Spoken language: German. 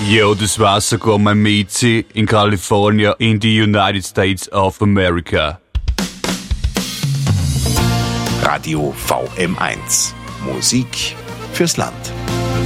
Ja, das war sogar mein Miezi in California in the United States of America. Radio VM1. Musik fürs Land.